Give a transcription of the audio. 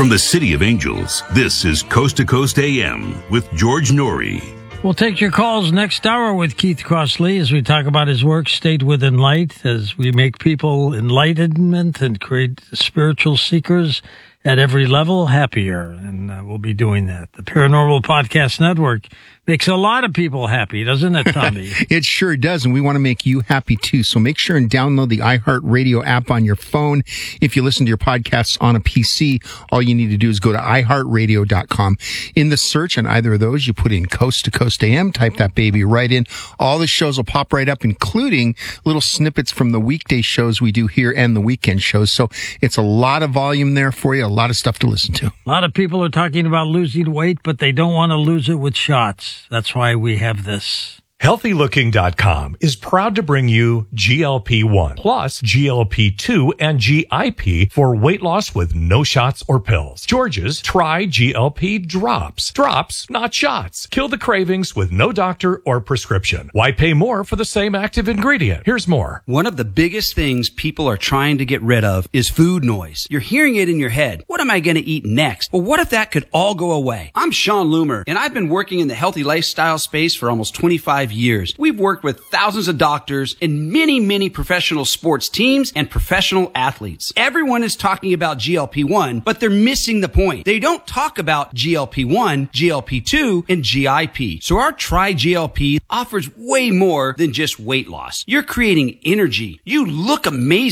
From the City of Angels, this is Coast to Coast AM with George Norrie. We'll take your calls next hour with Keith Crossley as we talk about his work, State Within Light, as we make people enlightenment and create spiritual seekers at every level happier. And we'll be doing that. The Paranormal Podcast Network makes a lot of people happy, doesn't it, Tommy? It sure does, and we want to make you happy too. So make sure and download the iHeartRadio app on your phone. If you listen to your podcasts on a PC, all you need to do is go to iHeartRadio.com. In the search on either of those, you put in Coast to Coast AM, type that baby right in. All the shows will pop right up, including little snippets from the weekday shows we do here and the weekend shows. So it's a lot of volume there for you, a lot of stuff to listen to. A lot of people are talking about losing weight, but they don't want to lose it with shots. That's why we have this. HealthyLooking.com is proud to bring you GLP-1 plus GLP-2 and GIP for weight loss with no shots or pills. George's Try GLP Drops. Drops, not shots. Kill the cravings with no doctor or prescription. Why pay more for the same active ingredient? Here's more. One of the biggest things people are trying to get rid of is food noise. You're hearing it in your head. What am I going to eat next? Well, what if that could all go away? I'm Sean Loomer, and I've been working in the healthy lifestyle space for almost 25 years. We've worked with thousands of doctors and many professional sports teams and professional athletes. Everyone is talking about GLP-1, but they're missing the point. They don't talk about GLP-1, GLP-2, and GIP. So our Try GLP offers way more than just weight loss. You're creating energy. You look amazing.